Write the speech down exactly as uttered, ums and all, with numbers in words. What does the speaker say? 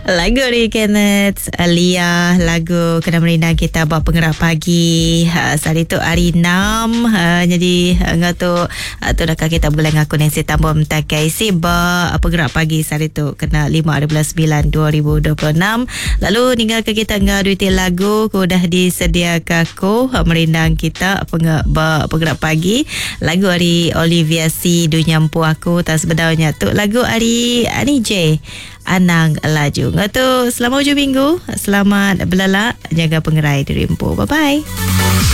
Lagu ni Kenneth Lia, lagu Kena Merindang kita buat penggerak pagi. Ha, saat itu hari enam. Ha, jadi ngah tu ha, tu nak kita boleh ngaku Nancy tambah mentakai si ba penggerak pagi saat itu kena lima hari bulan sembilan dua ribu dua puluh enam. Lalu tinggal ke kita ngah duit lagu ku dah disediakan ku ha, merindang kita penggerak penggerak pagi. Lagu hari Olivia C Dunia Empu Aku tak sebenarnya tu lagu hari Ani J Anang Laju. Ngatu selamat hujung minggu, selamat belalak, jaga pengerai diri empu. Bye bye.